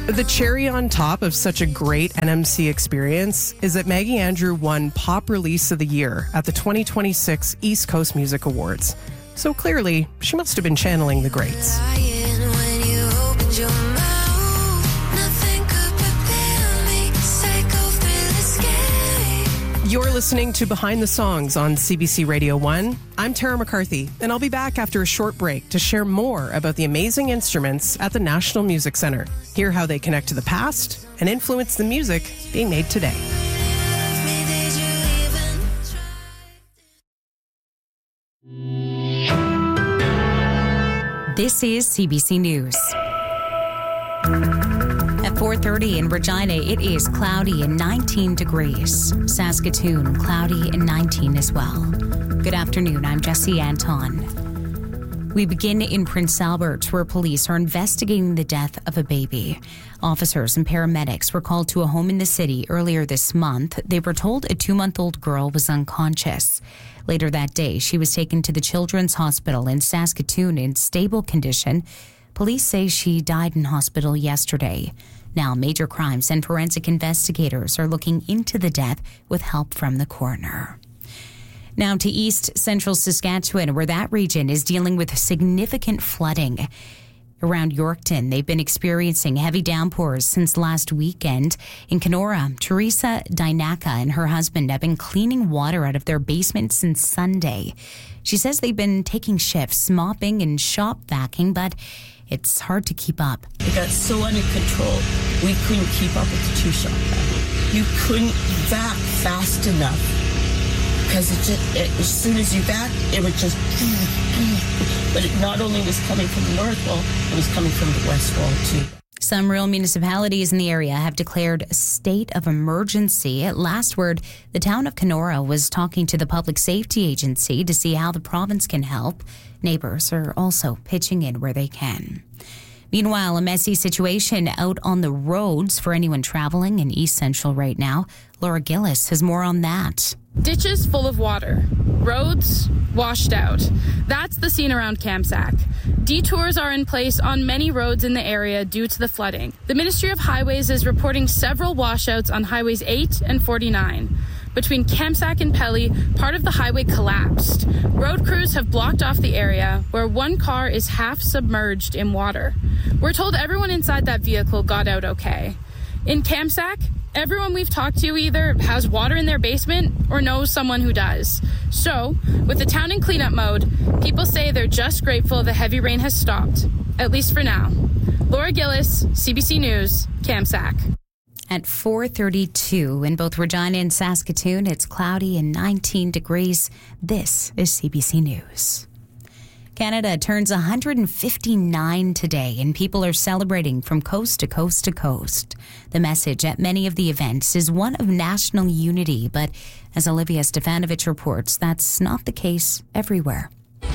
The cherry on top of such a great NMC experience is that Maggie Andrew won Pop Release of the Year at the 2026 East Coast Music Awards. So clearly, she must have been channeling the greats. You're listening to Behind the Songs on CBC Radio 1. I'm Tara McCarthy, and I'll be back after a short break to share more about the amazing instruments at the National Music Centre. Hear how they connect to the past and influence the music being made today. This is CBC News. At 4:30 in Regina, it is cloudy and 19 degrees. Saskatoon, cloudy and 19 as well. Good afternoon, I'm Jessie Anton. We begin in Prince Albert, where police are investigating the death of a baby. Officers and paramedics were called to a home in the city earlier this month. They were told a 2-month-old girl was unconscious. Later that day, she was taken to the Children's Hospital in Saskatoon in stable condition. Police say she died in hospital yesterday. Now, Major Crimes and forensic investigators are looking into the death with help from the coroner. Now to East Central Saskatchewan, where that region is dealing with significant flooding. Around Yorkton, they've been experiencing heavy downpours since last weekend. In Kenora, Teresa Dynaka and her husband have been cleaning water out of their basement since Sunday. She says they've been taking shifts, mopping and shop vacuuming, but it's hard to keep up. It got so under control, we couldn't keep up with the two-shop vac. You couldn't vac fast enough because as soon as you vac, it would just... But it not only was coming from the north wall, it was coming from the west wall too. Some rural municipalities in the area have declared a state of emergency. At last word, the town of Kenora was talking to the Public Safety Agency to see how the province can help. Neighbors are also pitching in where they can. Meanwhile, a messy situation out on the roads for anyone traveling in East Central right now. Laura Gillis has more on that. Ditches full of water, roads washed out. That's the scene around Kamsack. Detours are in place on many roads in the area due to the flooding. The Ministry of Highways is reporting several washouts on Highways 8 and 49. Between Kamsack and Pelly, part of the highway collapsed. Road crews have blocked off the area where one car is half submerged in water. We're told everyone inside that vehicle got out okay. In Kamsack, everyone we've talked to either has water in their basement or knows someone who does. So, with the town in cleanup mode, people say they're just grateful the heavy rain has stopped, at least for now. Laura Gillis, CBC News, Kamsack. At 4:32 in both Regina and Saskatoon, it's cloudy and 19 degrees. This is CBC News. Canada turns 159 today, and people are celebrating from coast to coast to coast. The message at many of the events is one of national unity, but as Olivia Stefanovich reports, that's not the case everywhere.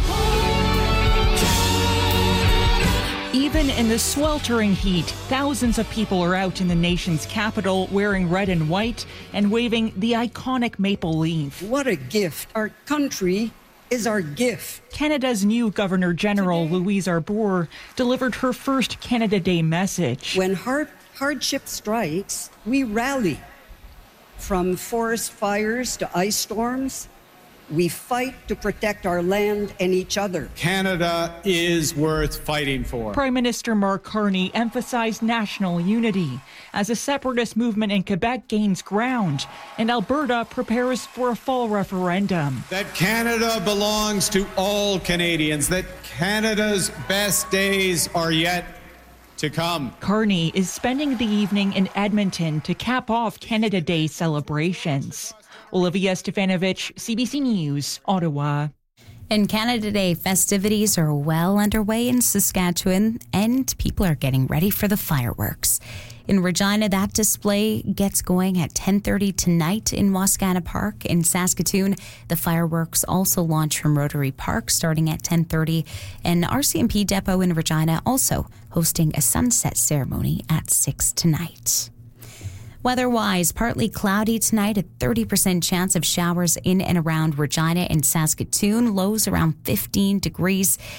Even in the sweltering heat, thousands of people are out in the nation's capital wearing red and white and waving the iconic maple leaf. What a gift. Our country is our gift. Canada's new Governor-General, Louise Arbour, delivered her first Canada Day message. When hardship strikes, we rally. From forest fires to ice storms, we fight to protect our land and each other. Canada is worth fighting for. Prime Minister Mark Carney emphasized national unity as a separatist movement in Quebec gains ground and Alberta prepares for a fall referendum. That Canada belongs to all Canadians, that Canada's best days are yet to come. Carney is spending the evening in Edmonton to cap off Canada Day celebrations. Olivia Stefanovich, CBC News, Ottawa. And Canada Day festivities are well underway in Saskatchewan, and people are getting ready for the fireworks. In Regina, that display gets going at 10:30 tonight in Wascana Park. In Saskatoon, the fireworks also launch from Rotary Park starting at 10:30. And RCMP Depot in Regina also hosting a sunset ceremony at 6 tonight. Weather-wise, partly cloudy tonight, a 30% chance of showers in and around Regina and Saskatoon. Lows around 15 degrees.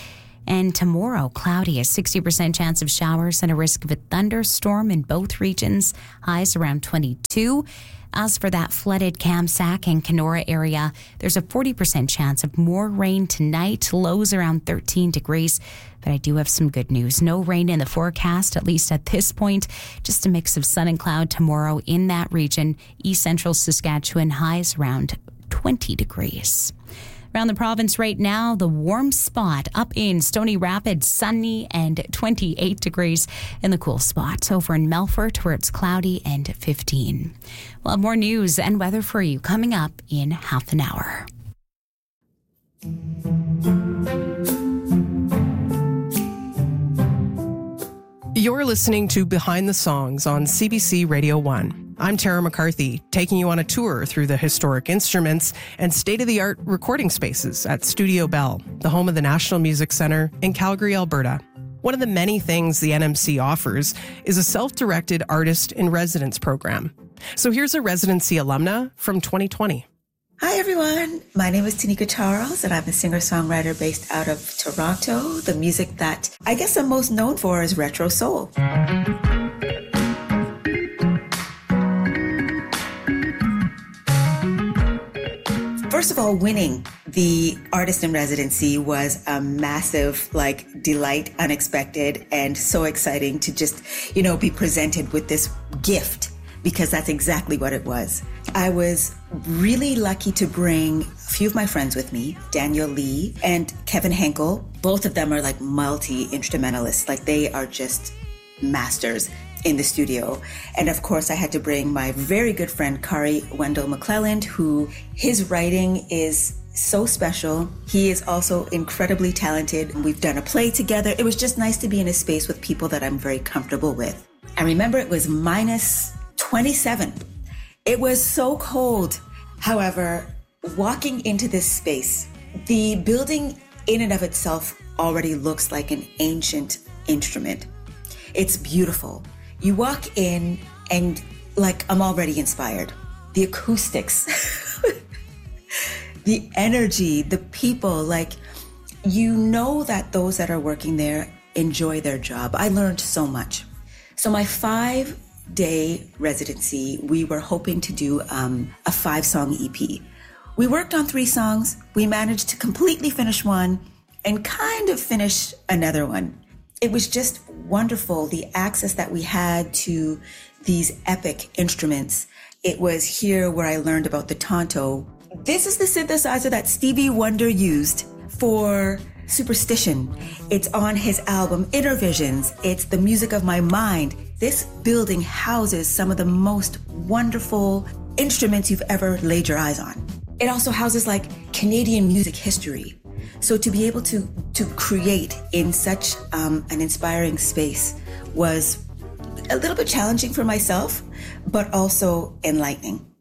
And tomorrow, cloudy, a 60% chance of showers and a risk of a thunderstorm in both regions, highs around 22. As for that flooded Kamsack and Kenora area, there's a 40% chance of more rain tonight, lows around 13 degrees. But I do have some good news. No rain in the forecast, at least at this point. Just a mix of sun and cloud tomorrow in that region. East central Saskatchewan, highs around 20 degrees. Around the province right now, the warm spot up in Stony Rapids, sunny and 28 degrees in the cool spot. Over in Melfort, where it's cloudy and 15. We'll have more news and weather for you coming up in half an hour. You're listening to Behind the Songs on CBC Radio 1. I'm Tara McCarthy, taking you on a tour through the historic instruments and state-of-the-art recording spaces at Studio Bell, the home of the National Music Centre in Calgary, Alberta. One of the many things the NMC offers is a self-directed artist-in-residence program. So here's a residency alumna from 2020. Hi, everyone. My name is Tanika Charles, and I'm a singer-songwriter based out of Toronto. The music that I guess I'm most known for is retro soul. First of all, winning the artist in residency was a massive, delight, unexpected, and so exciting to just, be presented with this gift, because that's exactly what it was. I was really lucky to bring a few of my friends with me, Daniel Lee and Kevin Henkel. Both of them are multi-instrumentalists. They are just masters in the studio. And of course, I had to bring my very good friend, Kari Wendell McClelland, who his writing is so special. He is also incredibly talented. We've done a play together. It was just nice to be in a space with people that I'm very comfortable with. I remember it was minus 27. It was so cold. However, walking into this space, the building in and of itself already looks like an ancient instrument. It's beautiful. You walk in and I'm already inspired. The acoustics, the energy, the people, that those that are working there enjoy their job. I learned so much. So my 5-day residency, we were hoping to do a 5-song EP. We worked on 3 songs. We managed to completely finish one and kind of finish another one. It was just wonderful, the access that we had to these epic instruments. It was here where I learned about the Tonto. This is the synthesizer that Stevie Wonder used for Superstition. It's on his album Inner Visions. It's the music of my mind. This building houses some of the most wonderful instruments you've ever laid your eyes on. It also houses Canadian music history. So to be able to create in such an inspiring space was a little bit challenging for myself, but also enlightening.